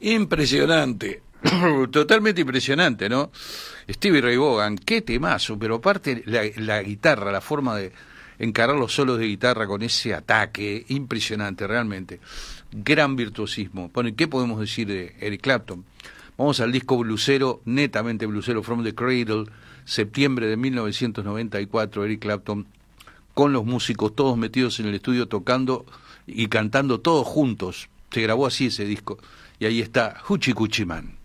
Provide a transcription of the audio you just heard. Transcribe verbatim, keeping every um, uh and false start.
Impresionante, totalmente impresionante, ¿no? Stevie Ray Vaughan, qué temazo, pero aparte la, la guitarra, la forma de encarar los solos de guitarra con ese ataque, impresionante, realmente. Gran virtuosismo. Bueno, ¿qué podemos decir de Eric Clapton? Vamos al disco blusero, netamente blusero, From the Cradle, septiembre de mil novecientos noventa y cuatro, Eric Clapton, con los músicos todos metidos en el estudio tocando y cantando todos juntos. Se grabó así ese disco. Y ahí está Hoochie Coochie Man.